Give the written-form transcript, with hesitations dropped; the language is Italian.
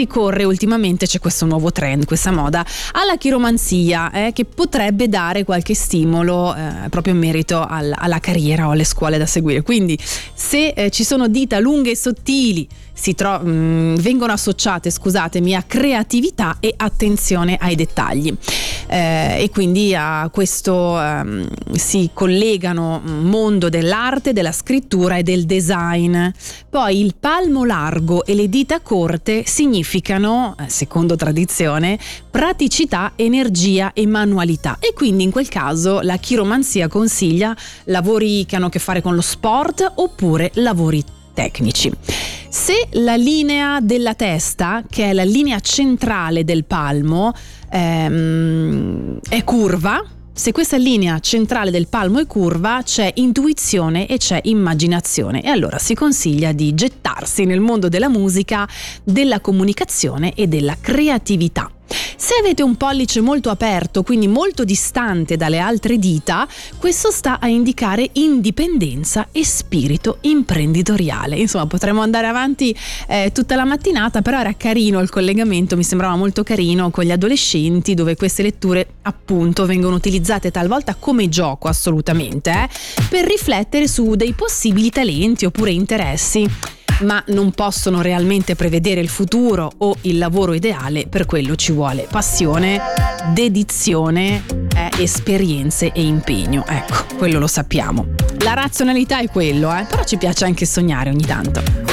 ricorre ultimamente, c'è questo nuovo trend, questa moda, alla chiromanzia, che potrebbe dare qualche stimolo proprio in merito alla carriera o alle scuole da seguire. Quindi se ci sono dita lunghe e sottili, vengono associate, scusatemi, a creatività e attenzione ai dettagli, e quindi a questo si collegano mondo dell'arte, della scrittura e del design. Poi il palmo largo e le dita corte significano, secondo tradizione, praticità, energia e manualità, e quindi in quel caso la chiromanzia consiglia lavori che hanno a che fare con lo sport oppure lavori tecnici. Se la linea della testa, che è la linea centrale del palmo, è curva, se questa linea centrale del palmo è curva, c'è intuizione e c'è immaginazione, e allora si consiglia di gettarsi nel mondo della musica, della comunicazione e della creatività. Se avete un pollice molto aperto, quindi molto distante dalle altre dita, questo sta a indicare indipendenza e spirito imprenditoriale. Insomma, potremmo andare avanti tutta la mattinata, però era carino il collegamento, mi sembrava molto carino con gli adolescenti, dove queste letture appunto vengono utilizzate talvolta come gioco, assolutamente, per riflettere su dei possibili talenti oppure interessi, ma non possono realmente prevedere il futuro o il lavoro ideale. Per quello ci vuole passione, dedizione, esperienze e impegno. Ecco, quello lo sappiamo. La razionalità è quello, però ci piace anche sognare ogni tanto.